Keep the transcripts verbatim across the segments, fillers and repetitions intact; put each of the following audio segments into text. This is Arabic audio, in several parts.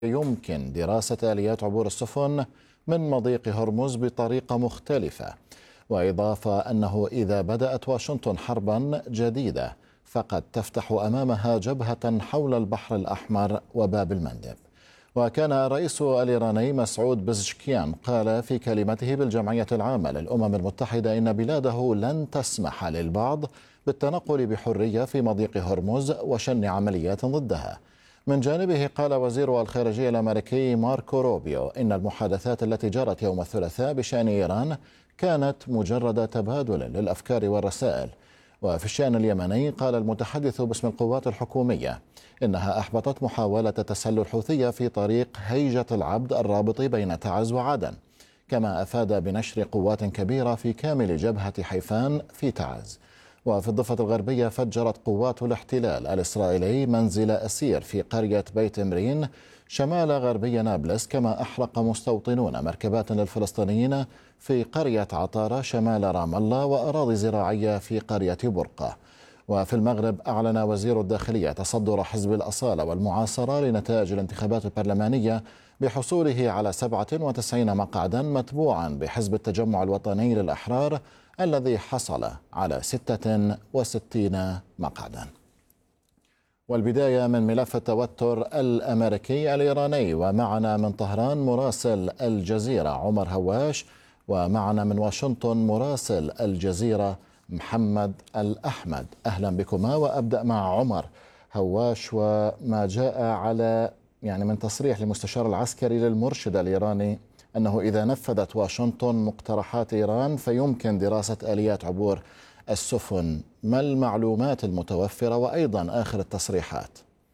يمكن دراسة آليات عبور السفن من مضيق هرمز بطريقة مختلفة، وإضافة أنه إذا بدأت واشنطن حربا جديدة فقد تفتح أمامها جبهة حول البحر الأحمر وباب المندب. وكان الرئيس الإيراني مسعود بزشكيان قال في كلمته بالجمعية العامة للأمم المتحدة إن بلاده لن تسمح للبعض بالتنقل بحرية في مضيق هرمز وشن عمليات ضدها. من جانبه قال وزير الخارجية الأمريكي ماركو روبيو إن المحادثات التي جرت يوم الثلاثاء بشأن إيران كانت مجرد تبادل للأفكار والرسائل. وفي الشأن اليمني قال المتحدث باسم القوات الحكومية إنها أحبطت محاولة تسلل حوثية في طريق هيجة العبد الرابط بين تعز وعدن، كما أفاد بنشر قوات كبيرة في كامل جبهة حيفان في تعز. وفي الضفة الغربية فجرت قوات الاحتلال الإسرائيلي منزل أسير في قرية بيت مرين شمال غربي نابلس، كما أحرق مستوطنون مركبات للفلسطينيين في قرية عطارة شمال رام الله وأراضي زراعية في قرية برقة. وفي المغرب أعلن وزير الداخلية تصدر حزب الأصالة والمعاصرة لنتائج الانتخابات البرلمانية بحصوله على سبعة وتسعين مقعدا، متبوعا بحزب التجمع الوطني للأحرار الذي حصل على ستة وستين مقعدا. والبداية من ملف التوتر الأمريكي الإيراني، ومعنا من طهران مراسل الجزيرة عمر هواش، ومعنا من واشنطن مراسل الجزيرة محمد الأحمد. أهلا بكما. وأبدأ مع عمر هواش وما جاء على يعني من تصريح لمستشار العسكري للمرشد الإيراني أنه إذا نفذت واشنطن مقترحات إيران فيمكن دراسة آليات عبور السفن. ما المعلومات المتوفرة وأيضا آخر التصريحات؟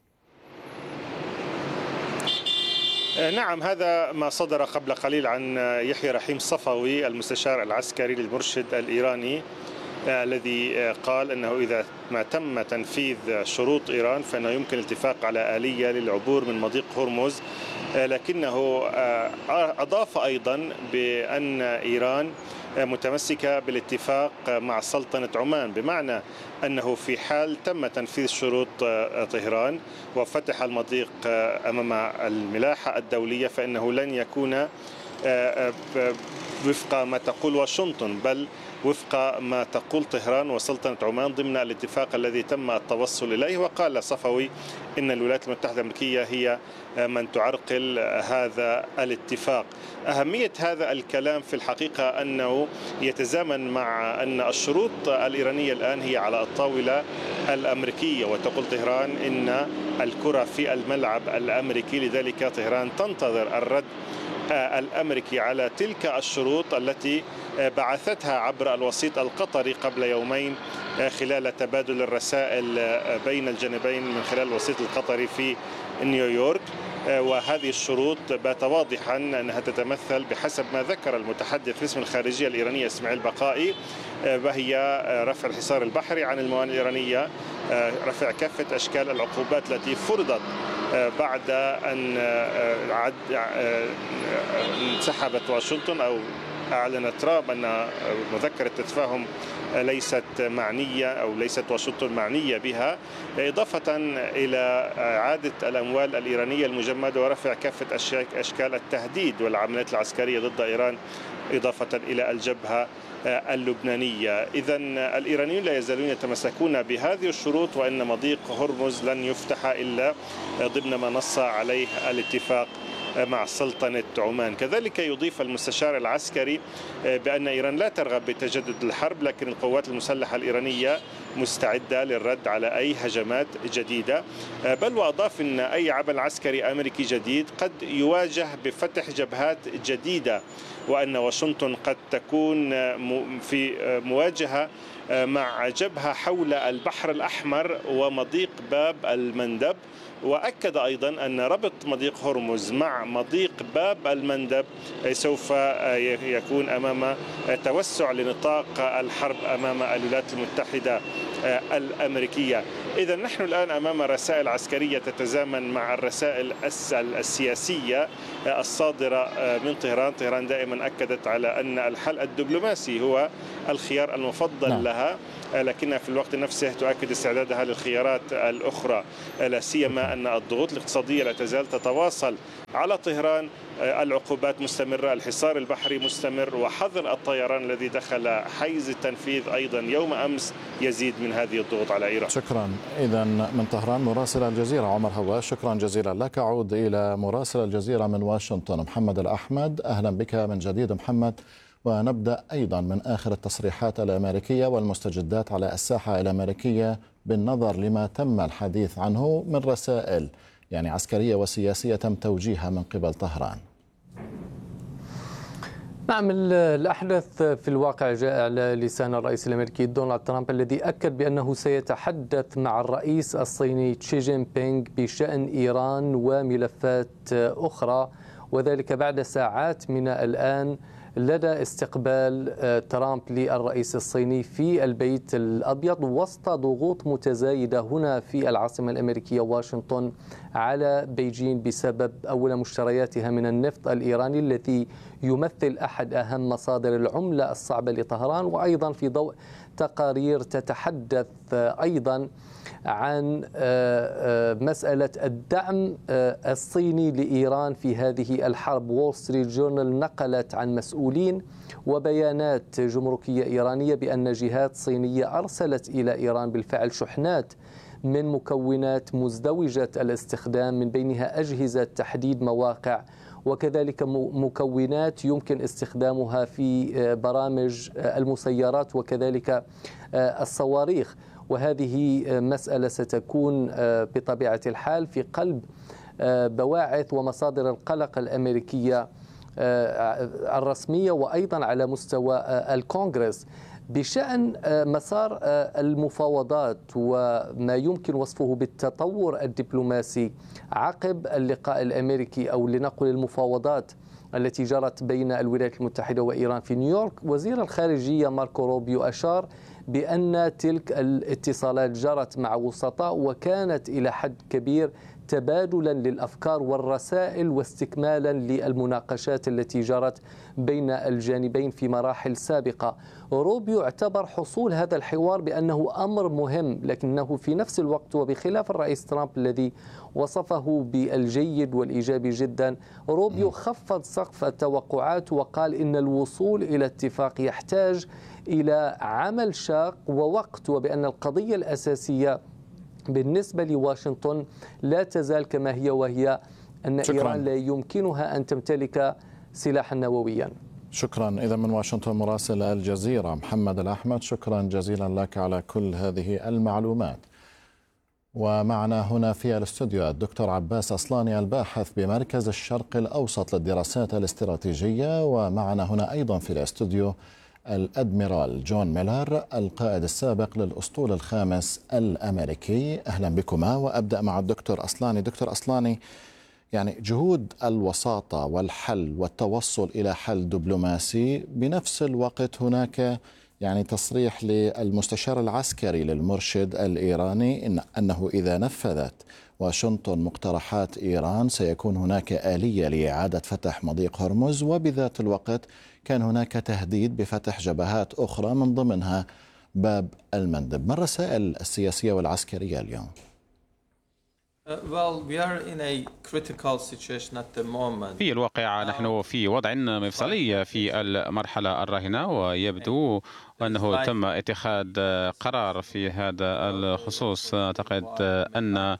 نعم، هذا ما صدر قبل قليل عن يحيى رحيم صفوي المستشار العسكري للمرشد الإيراني، الذي قال أنه إذا ما تم تنفيذ شروط إيران فإنه يمكن الاتفاق على آلية للعبور من مضيق هرمز، لكنه أضاف أيضا بأن إيران متمسكة بالاتفاق مع سلطنة عمان، بمعنى أنه في حال تم تنفيذ شروط طهران وفتح المضيق أمام الملاحة الدولية فإنه لن يكون وفق ما تقول واشنطن، بل وفق ما تقول طهران وسلطنة عمان ضمن الاتفاق الذي تم التوصل إليه. وقال صفوي إن الولايات المتحدة الأمريكية هي من تعرقل هذا الاتفاق. أهمية هذا الكلام في الحقيقة أنه يتزامن مع أن الشروط الإيرانية الآن هي على الطاولة الأمريكية، وتقول طهران إن الكرة في الملعب الأمريكي، لذلك طهران تنتظر الرد الأمريكي على تلك الشروط التي بعثتها عبر الوسيط القطري قبل يومين خلال تبادل الرسائل بين الجانبين من خلال الوسيط القطري في نيويورك. وهذه الشروط بات واضحا أنها تتمثل بحسب ما ذكر المتحدث باسم الخارجية الإيرانية إسماعيل بقائي، وهي رفع الحصار البحري عن الموانئ الإيرانية، رفع كافة أشكال العقوبات التي فرضت بعد أن انسحبت واشنطن أو أعلن ترامب أن مذكرة التفاهم ليست معنية أو ليست واشنطن معنية بها، إضافة إلى إعادة الأموال الإيرانية المجمدة ورفع كافة أشكال التهديد والعمليات العسكرية ضد إيران، إضافة إلى الجبهة اللبنانية. إذن الإيرانيون لا يزالون يتمسكون بهذه الشروط، وأن مضيق هرمز لن يفتح إلا ضمن ما نص عليه الاتفاق مع سلطنة عمان. كذلك يضيف المستشار العسكري بأن إيران لا ترغب بتجدد الحرب، لكن القوات المسلحة الإيرانية مستعدة للرد على أي هجمات جديدة، بل وأضاف أن أي عمل عسكري أمريكي جديد قد يواجه بفتح جبهات جديدة، وأن واشنطن قد تكون في مواجهة مع جبهة حول البحر الأحمر ومضيق باب المندب. وأكد أيضا أن ربط مضيق هرمز مع مضيق باب المندب سوف يكون أمام توسع لنطاق الحرب أمام الولايات المتحدة الأمريكية. إذا نحن الآن أمام رسائل عسكرية تتزامن مع الرسائل السياسية الصادرة من طهران. طهران دائما أكدت على أن الحل الدبلوماسي هو الخيار المفضل نعم. لها، لكنها في الوقت نفسه تؤكد استعدادها للخيارات الأخرى، لا سيما أن الضغوط الاقتصادية لا تزال تتواصل على طهران. العقوبات مستمرة، الحصار البحري مستمر، وحظر الطيران الذي دخل حيز التنفيذ أيضا يوم أمس يزيد من هذه الضغوط على إيران. شكرا. إذا من طهران مراسل الجزيرة عمر هواش، شكرا جزيلا لك. أعود إلى مراسل الجزيرة من واشنطن محمد الأحمد. أهلا بك من جديد محمد، ونبدأ أيضا من آخر التصريحات الأمريكية والمستجدات على الساحة الأمريكية بالنظر لما تم الحديث عنه من رسائل يعني عسكرية وسياسية تم توجيهها من قبل طهران. نعم، الأحدث في الواقع جاء على لسان الرئيس الأمريكي دونالد ترامب الذي أكد بأنه سيتحدث مع الرئيس الصيني شي جين بينغ بشأن إيران وملفات أخرى، وذلك بعد ساعات من الآن لدى استقبال ترامب للرئيس الصيني في البيت الأبيض وسط ضغوط متزايدة هنا في العاصمة الأمريكية واشنطن على بيجين بسبب أول مشترياتها من النفط الإيراني الذي يمثل أحد أهم مصادر العملة الصعبة لطهران، وأيضا في ضوء تقارير تتحدث أيضا عن مسألة الدعم الصيني لإيران في هذه الحرب. وول ستريت جورنال نقلت عن مسؤولين وبيانات جمركية إيرانية بأن جهات صينية أرسلت إلى إيران بالفعل شحنات من مكونات مزدوجة الاستخدام، من بينها أجهزة تحديد مواقع وكذلك مكونات يمكن استخدامها في برامج المسيرات وكذلك الصواريخ. وهذه مسألة ستكون بطبيعة الحال في قلب بواعث ومصادر القلق الأمريكية الرسمية وأيضا على مستوى الكونغرس بشأن مسار المفاوضات وما يمكن وصفه بالتطور الدبلوماسي عقب اللقاء الأمريكي أو لنقل المفاوضات التي جرت بين الولايات المتحدة وإيران في نيويورك. وزير الخارجية ماركو روبيو أشار بأن تلك الاتصالات جرت مع وسطاء وكانت إلى حد كبير تبادلا للأفكار والرسائل واستكمالا للمناقشات التي جرت بين الجانبين في مراحل سابقة. روبيو اعتبر حصول هذا الحوار بأنه أمر مهم، لكنه في نفس الوقت وبخلاف الرئيس ترامب الذي وصفه بالجيد والإيجابي جدا، روبيو خفض سقف التوقعات وقال إن الوصول إلى اتفاق يحتاج إلى عمل شاق ووقت، وبأن القضية الأساسية بالنسبة لواشنطن لا تزال كما هي، وهي أن شكرا. إيران لا يمكنها أن تمتلك سلاحا نوويا. شكرا. إذا من واشنطن مراسل الجزيرة محمد الأحمد، شكرا جزيلا لك على كل هذه المعلومات. ومعنا هنا في الاستوديو الدكتور عباس أصلاني الباحث بمركز الشرق الأوسط للدراسات الاستراتيجية، ومعنا هنا أيضا في الاستوديو الأدميرال جون ميلر القائد السابق للأسطول الخامس الأمريكي. أهلا بكما. وأبدأ مع الدكتور أصلاني. دكتور أصلاني، يعني جهود الوساطة والحل والتوصل إلى حل دبلوماسي، بنفس الوقت هناك يعني تصريح للمستشار العسكري للمرشد الإيراني إن أنه إذا نفذت واشنطن مقترحات إيران سيكون هناك آلية لإعادة فتح مضيق هرمز، وبذات الوقت كان هناك تهديد بفتح جبهات أخرى من ضمنها باب المندب. ما الرسائل السياسية والعسكرية اليوم؟ في الواقع نحن في وضع مفصلي في المرحلة الراهنة، ويبدو أنه تم اتخاذ قرار في هذا الخصوص. أعتقد أن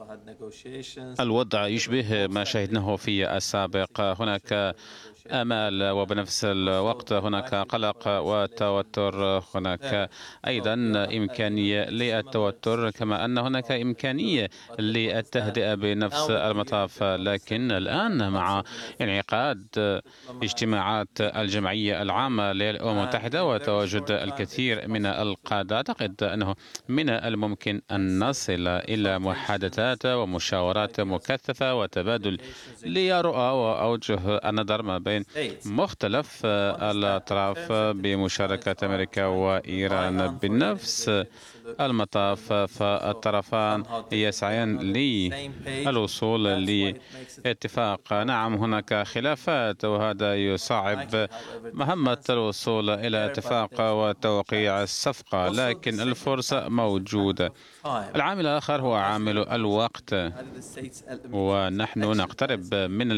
الوضع يشبه ما شاهدناه في السابق. هناك آمال وبنفس الوقت هناك قلق وتوتر، هناك أيضا إمكانية للتوتر كما أن هناك إمكانية للتهدئة بنفس المطاف. لكن الآن مع انعقاد اجتماعات الجمعية العامة للأمم المتحدة وتواجد الكثير من القادة، أعتقد أنه من الممكن أن نصل إلى محادثات ومشاورات مكثفة وتبادل لرؤى وأوجه النظر ما بين مختلف الأطراف بمشاركة أمريكا وإيران. بالنفس المطاف فالطرفان يسعيان للوصول لاتفاق. نعم هناك خلافات وهذا يصعب مهمة الوصول إلى اتفاق وتوقيع الصفقة، لكن الفرصة موجودة. العامل الآخر هو عامل الوقت، ونحن نقترب من